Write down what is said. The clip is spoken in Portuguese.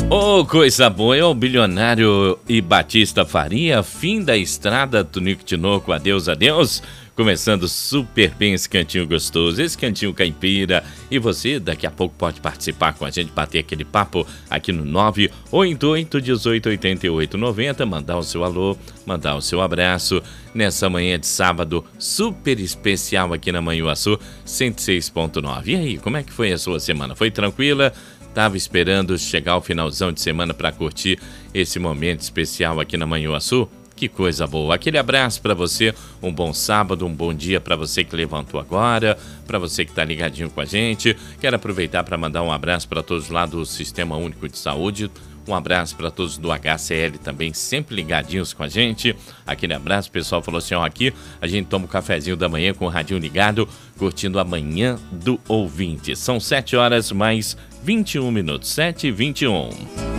Ô, coisa boa, é o bilionário e Batista Faria, fim da estrada, Tunico Tinoco, adeus, adeus. Começando super bem esse cantinho gostoso, esse cantinho caipira. E você daqui a pouco pode participar com a gente, bater aquele papo aqui no 988188890, mandar o seu alô, mandar o seu abraço. Nessa manhã de sábado super especial aqui na Manhuaçu 106.9. E aí, como é que foi a sua semana? Foi tranquila? Tava esperando chegar o finalzão de semana para curtir esse momento especial aqui na Manhuaçu? Que coisa boa. Aquele abraço para você, um bom sábado, um bom dia para você que levantou agora, para você que tá ligadinho com a gente. Quero aproveitar para mandar um abraço para todos lá do Sistema Único de Saúde. Um abraço para todos do HCL também, sempre ligadinhos com a gente. Aquele abraço, o pessoal falou assim, ó, aqui a gente toma um cafezinho da manhã com o radinho ligado, curtindo a manhã do ouvinte. São 7 horas mais 21 minutos, 7h21.